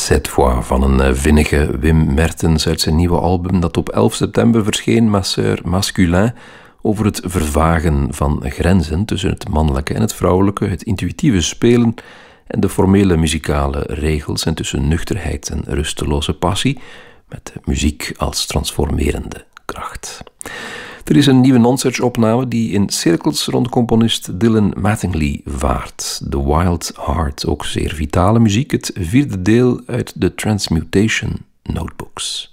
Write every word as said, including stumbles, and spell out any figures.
Cette fois van een vinnige Wim Mertens uit zijn nieuwe album dat op elf september verscheen, Ma Sœur Masculin, over het vervagen van grenzen tussen het mannelijke en het vrouwelijke, het intuïtieve spelen en de formele muzikale regels en tussen nuchterheid en rusteloze passie, met muziek als transformerende kracht. Er is een nieuwe non-search-opname die in cirkels rond componist Dylan Mattingly vaart. The Wild Heart, ook zeer vitale muziek, het vierde deel uit de Transmutation Notebooks.